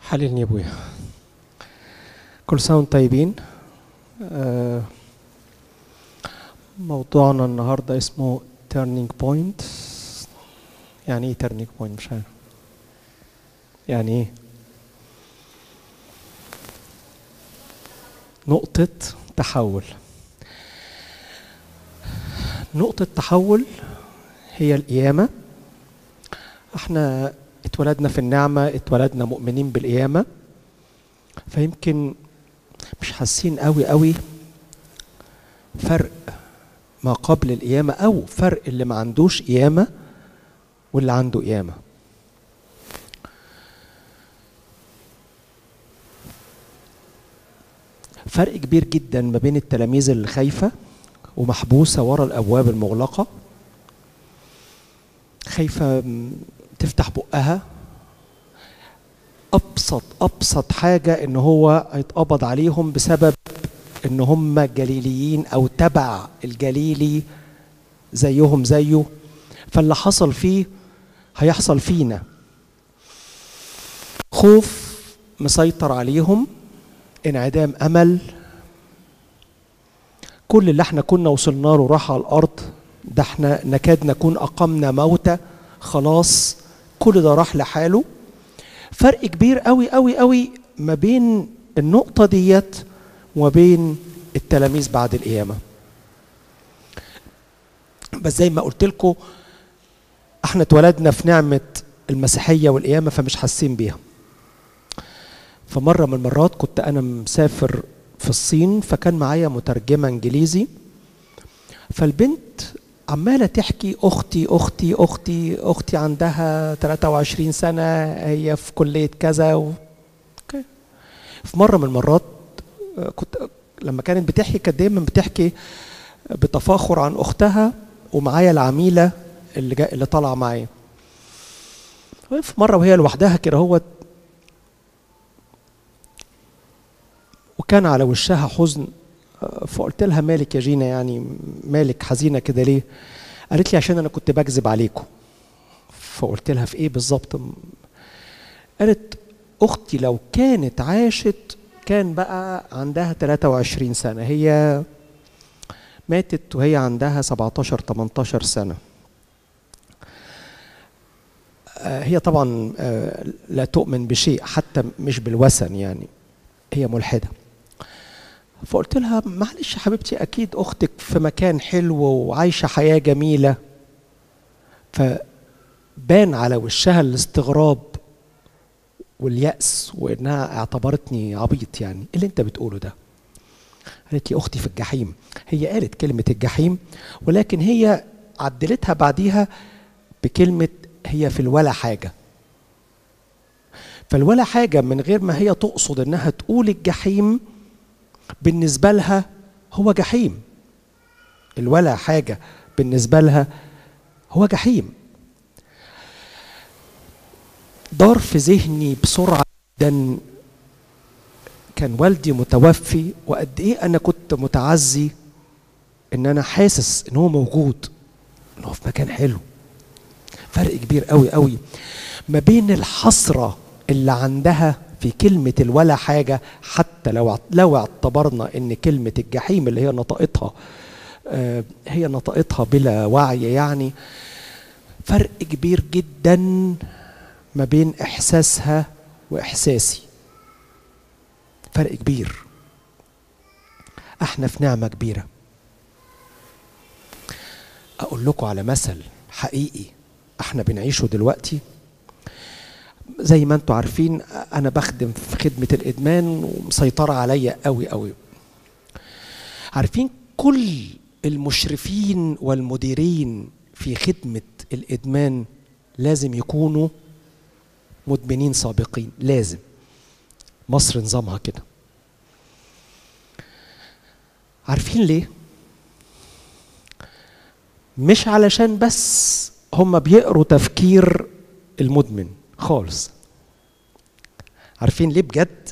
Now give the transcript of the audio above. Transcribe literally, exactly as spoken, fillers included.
حللني يا ابويا. كل سنة وانتم طيبين. آه موضوعنا النهارده اسمه turning point. يعني ايه turning point؟ مش عارف يعني ايه. نقطة تحول. نقطة تحول هي القيامة. احنا اتولدنا في النعمة، اتولدنا مؤمنين بالقيامة، فيمكن مش حاسين قوي قوي فرق ما قبل القيامة او فرق اللي ما عندوش قيامة واللي عنده قيامة. فرق كبير جدا ما بين التلاميذ اللي خايفة ومحبوسة ورا الأبواب المغلقة، خايفة تفتح بقها. أبسط أبسط حاجة إن هو هيتقبض عليهم بسبب إن هم جليليين أو تبع الجليلي زيهم زيه، فاللي حصل فيه هيحصل فينا. خوف مسيطر عليهم، انعدام أمل. كل اللي احنا كنا وصلنا له راح على الأرض، ده احنا نكاد نكون أقمنا موتى، خلاص كل ده راح لحاله. فرق كبير قوي قوي قوي ما بين النقطة ديت وما بين التلاميذ بعد القيامة. بس زي ما قلت لكم احنا اتولدنا في نعمة المسيحية والقيامة فمش حاسين بيها. فمرة من المرات كنت أنا مسافر في الصين، فكان معايا مترجمة إنجليزي، فالبنت عمالة تحكي أختي أختي أختي أختي عندها ثلاثة وعشرين سنة، هي في كلية كذا و... في مرة من المرات كنت لما كانت بتحكي كانت دايما بتحكي بتفاخر عن أختها ومعايا العميلة اللي جا... اللي طالعة معايا. في مرة وهي لوحدها كده هو وكان على وشها حزن، فقلت لها مالك يا جينا، يعني مالك حزينة كده ليه؟ قالت لي عشان أنا كنت بكذب عليكم. فقلت لها في إيه بالظبط؟ قالت أختي لو كانت عاشت كان بقى عندها ثلاثة وعشرين سنة، هي ماتت وهي عندها سبعتاشر تمنتاشر سنة. هي طبعا لا تؤمن بشيء حتى مش بالوثن، يعني هي ملحدة. فقلت لها معلش يا حبيبتي، أكيد أختك في مكان حلو وعايشة حياة جميلة. فبان على وشها الاستغراب واليأس وإنها اعتبرتني عبيط. يعني اللي أنت بتقوله ده؟ قالت لي أختي في الجحيم. هي قالت كلمة الجحيم ولكن هي عدلتها بعديها بكلمة هي في الولا حاجة. فالولا حاجة من غير ما هي تقصد إنها تقول الجحيم، بالنسبة لها هو جحيم. الولا حاجة بالنسبة لها هو جحيم. دار في ذهني بسرعة جدا كان والدي متوفي، وقد ايه انا كنت متعزي ان انا حاسس ان هو موجود، ان هو في مكان حلو. فرق كبير قوي قوي ما بين الحسرة اللي عندها في كلمة الولا حاجة، حتى لو لو اعتبرنا ان كلمة الجحيم اللي هي نطقتها آه هي نطقتها بلا وعي، يعني فرق كبير جدا ما بين احساسها واحساسي. فرق كبير. احنا في نعمة كبيرة. اقول لكم على مثل حقيقي احنا بنعيشه دلوقتي. زي ما انتم عارفين انا بخدم في خدمة الادمان ومسيطرة عليا قوي قوي. عارفين كل المشرفين والمديرين في خدمة الادمان لازم يكونوا مدمنين سابقين، لازم. مصر نظامها كده. عارفين ليه؟ مش علشان بس هم بيقروا تفكير المدمن خالص. عارفين ليه بجد؟